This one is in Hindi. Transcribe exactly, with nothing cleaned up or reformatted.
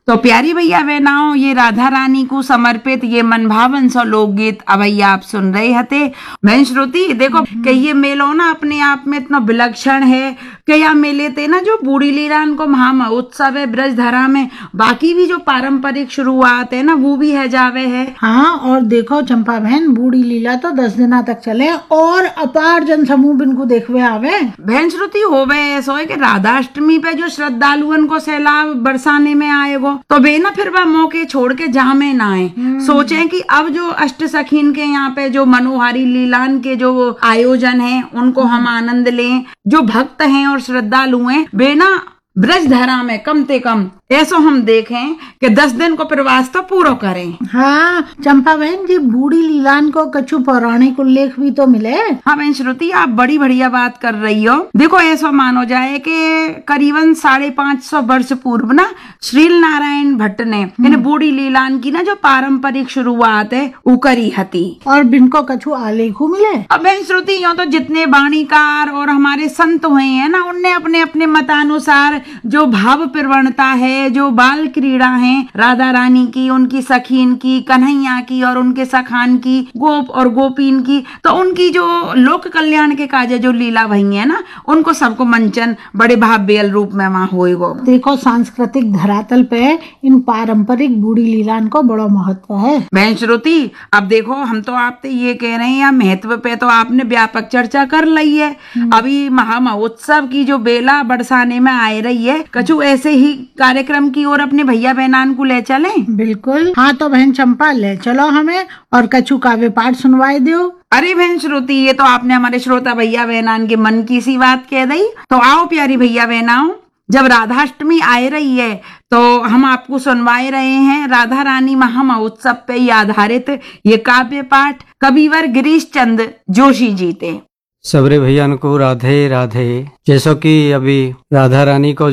तो प्यारी भैया बहनाओं, ये राधा रानी को समर्पित ये मनभावन सा लोकगीत अवैया आप सुन रहे हते। बहन श्रुति देखो कि ये मेलो ना अपने आप में इतना विलक्षण है कि यह मेले ते ना जो बूढ़ी लीलान को महा उत्सव है ब्रजधरा में, बाकी भी जो पारंपरिक शुरुआत है ना वो भी है जावे है। हाँ, और देखो चंपा बहन, बूढ़ी लीला तो दस दिना तक चले और अपार जन समूह बिनको देखवे आवे। बहन श्रुति होवे ऐसा है कि राधाष्टमी पे जो श्रद्धालुअन को सैलाब बरसाने में आएगो तो बे ना फिर वह मौके छोड़ के जहाँ में ना आए, सोचे कि अब जो अष्ट सखीन के यहाँ पे जो मनोहारी लीलान के जो आयोजन है उनको हम आनंद लें। जो भक्त हैं और श्रद्धालु हैं वे ना ब्रजधरा में कम से कम ऐसा हम देखें कि दस दिन को प्रवास तो पूरा करें। हाँ चंपा बहन जी, बूढ़ी लीलान को कछु पौराणिक उल्लेख भी तो मिले। हाँ बहन श्रुति, आप बड़ी बढ़िया बात कर रही हो। देखो ऐसा मानो जाए कि करीबन साढ़े पांच सौ वर्ष पूर्व ना श्रील नारायण भट्ट ने यानी बूढ़ी लीलान की ना जो पारंपरिक शुरुआत है वो करी हती। और बिनको कछु आलेखू मिले। अब बहन श्रुति यो तो जितने वाणीकार और हमारे संत हुए हैं ना उनने अपने अपने मतानुसार जो भाव प्रवणता है, जो बाल क्रीड़ा है राधा रानी की, उनकी सखीन की, कन्हैया की और उनके सखान की, गोप और गोपीन की, तो उनकी जो लोक कल्याण के काज जो लीला भई है ना उनको सबको मंचन बड़े भाव्य रूप में वहाँ होएगो। देखो सांस्कृतिक धरातल पे इन पारंपरिक बूढ़ी लीलान को बड़ा महत्व है। बहन श्रुति अब देखो हम तो आपसे ये कह रहे हैं महत्व पे तो आपने व्यापक चर्चा कर ली है। अभी महामहोत्सव की जो बेला बरसाने में आ रही है, कछु ऐसे ही कार्यक्रम की ओर अपने भैया बहनान को ले चलें। बिल्कुल, हाँ तो बहन चंपा ले चलो हमें और कछु काव्य पाठ सुनवाए दो। अरे बहन श्रुति, ये तो आपने हमारे श्रोता भैया बहनान के मन की सी बात कह दी। तो आओ प्यारी भैया बहनाओं, जब राधाष्टमी आ रही है तो हम आपको सुनवाए रहे हैं राधा रानी महामहोत्सव पे ही आधारित ये काव्य पाठ कविवर गिरीश चंद जोशी जी थे। सबरे भैया को राधे राधे। जैसा कि अभी राधा रानी को